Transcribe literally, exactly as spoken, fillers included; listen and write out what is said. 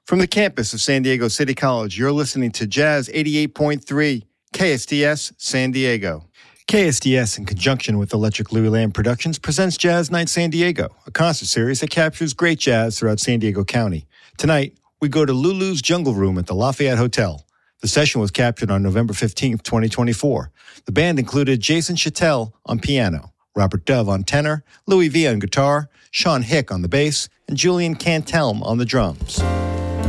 From the campus of San Diego City College, you're listening to Jazz eighty-eight point three, K S D S San Diego. K S D S, in conjunction with Electric Louis Lamb Productions, presents Jazz Night San Diego, a concert series that captures great jazz throughout San Diego County. Tonight, we go to Lulu's Jungle Room at the Lafayette Hotel. The session was captured on November fifteenth, twenty twenty-four. The band included Jason Chattel on piano, Robert Dove on tenor, Louis V on guitar, Sean Hick on the bass, and Julian Cantelm on the drums.